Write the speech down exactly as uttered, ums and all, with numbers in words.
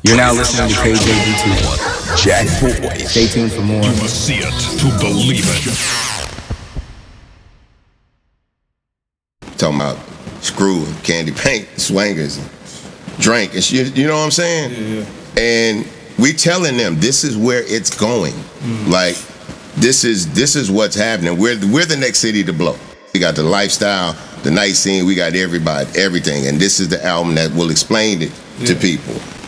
You're now listening to K J B two. Jack Boys. Stay tuned for more. You must see it to believe it. Talking about screw, candy paint, swangers, drink, and shit, you know what I'm saying? Yeah, yeah. And we telling them this is where it's going. Mm. Like this is this is what's happening. We're we're the next city to blow. We got the lifestyle, the night scene. We got everybody, everything, and this is the album that will explain it yeah. to people.